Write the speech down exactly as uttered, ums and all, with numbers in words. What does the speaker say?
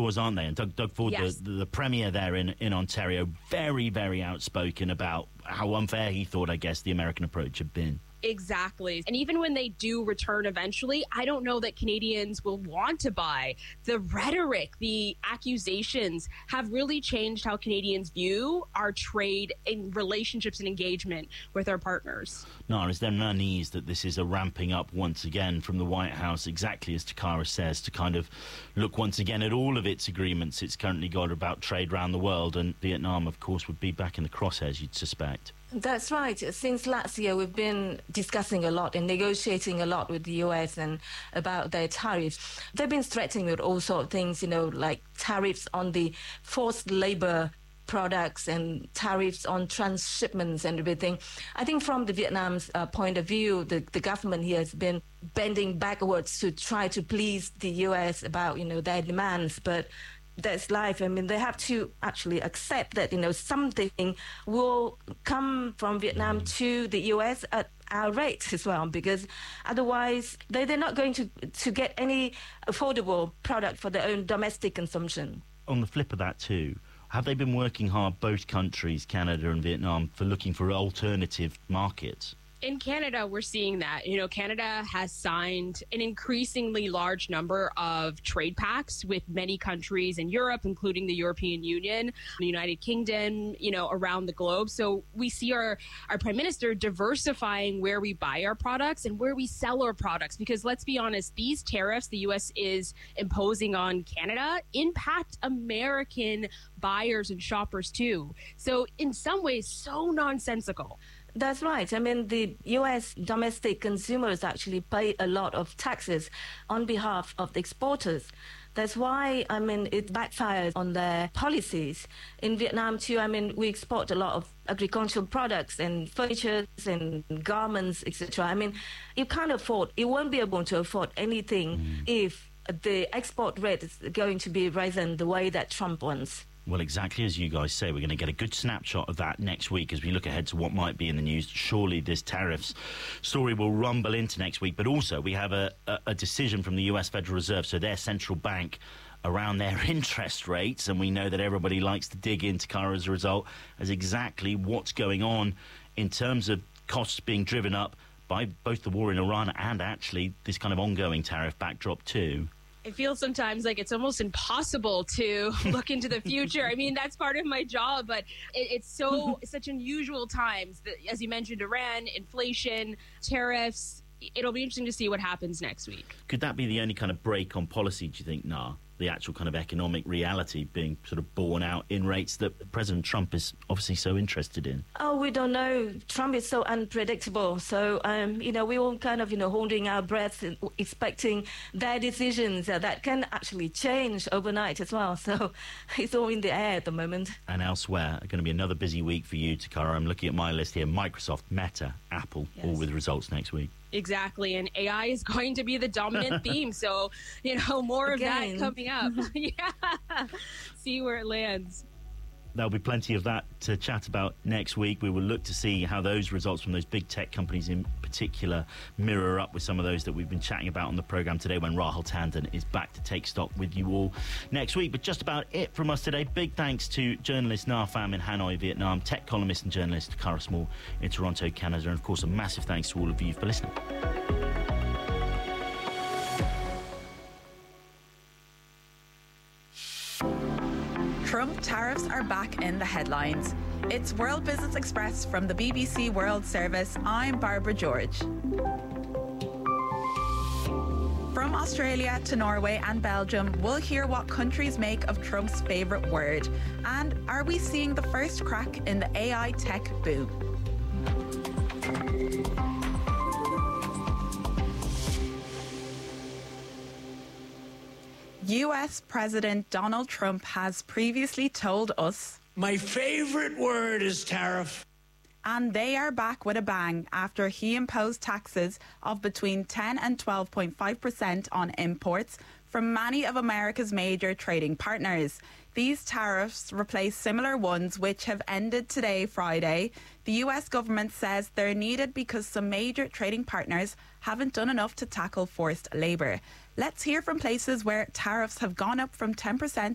outdoors, aren't they? And Doug, Doug Ford, yes. the, the premier there in, in Ontario, very, very outspoken about how unfair he thought, I guess, the American approach had been. Exactly. And even when they do return eventually, I don't know that Canadians will want to buy. The rhetoric, the accusations have really changed how Canadians view our trade in relationships and engagement with our partners. Nara, is there an unease that this is a ramping up once again from the White House, exactly as Takara says, to kind of look once again at all of its agreements it's currently got about trade around the world? And Vietnam, of course, would be back in the crosshairs, you'd suspect. That's right. Since last year, we've been discussing a lot and negotiating a lot with the U S and about their tariffs. They've been threatening with all sorts of things, you know, like tariffs on the forced labor products and tariffs on transshipments and everything. I think from the Vietnam's uh, point of view, the, the government here has been bending backwards to try to please the U S about, you know, their demands. But that's life. I mean, they have to actually accept that, you know, something will come from Vietnam to the U S at our rate as well, because otherwise they, they're not going to, to get any affordable product for their own domestic consumption. On the flip of that too, have they been working hard, both countries, Canada and Vietnam, for looking for alternative markets? In Canada, we're seeing that. You know, Canada has signed an increasingly large number of trade pacts with many countries in Europe, including the European Union, the United Kingdom, you know, around the globe. So we see our, our Prime Minister diversifying where we buy our products and where we sell our products. Because let's be honest, these tariffs the U S is imposing on Canada impact American buyers and shoppers too. So in some ways, so nonsensical. That's right. I mean, the U S domestic consumers actually pay a lot of taxes on behalf of the exporters. That's why, I mean, it backfires on their policies. In Vietnam, too, I mean, we export a lot of agricultural products and furniture and garments, et cetera. I mean, you can't afford, you won't be able to afford anything mm. if the export rate is going to be risen the way that Trump wants. Well, exactly as you guys say, we're going to get a good snapshot of that next week as we look ahead to what might be in the news. Surely this tariffs story will rumble into next week, but also we have a, a, a decision from the U S Federal Reserve, so their central bank, around their interest rates, and we know that everybody likes to dig into, Cara, as a result, as exactly what's going on in terms of costs being driven up by both the war in Iran and actually this kind of ongoing tariff backdrop too. I feel sometimes like it's almost impossible to look into the future. I mean, that's part of my job, but it, it's so it's such unusual times. That, as you mentioned, Iran, inflation, tariffs. It'll be interesting to see what happens next week. Could that be the only kind of break on policy, do you think, Nah? The actual kind of economic reality being sort of borne out in rates that President Trump is obviously so interested in? Oh, we don't know. Trump is so unpredictable. So, um, you know, we all kind of, you know, holding our breath, and expecting their decisions uh, that can actually change overnight as well. So it's all in the air at the moment. And elsewhere, going to be another busy week for you, Takara. I'm looking at my list here. Microsoft, Meta, Apple, yes. all with results next week. Exactly, and A I is going to be the dominant theme, so, you know, more Again. of that coming up. Yeah, see where it lands. There'll be plenty of that to chat about next week. We will look to see how those results from those big tech companies in particular mirror up with some of those that we've been chatting about on the programme today when Rahul Tandon is back to take stock with you all next week. But just about it from us today. Big thanks to journalist Na Pham in Hanoi, Vietnam, tech columnist and journalist Cara Small in Toronto, Canada, and of course a massive thanks to all of you for listening. Trump tariffs are back in the headlines. It's World Business Express from the B B C World Service. I'm Barbara George. From Australia to Norway and Belgium, we'll hear what countries make of Trump's favourite word. And are we seeing the first crack in the A I tech boom? U S President Donald Trump has previously told us, "My favorite word is tariff." And they are back with a bang after he imposed taxes of between ten and twelve point five percent on imports from many of America's major trading partners. These tariffs replace similar ones which have ended today, Friday. The U S government says they're needed because some major trading partners haven't done enough to tackle forced labour. Let's hear from places where tariffs have gone up from ten percent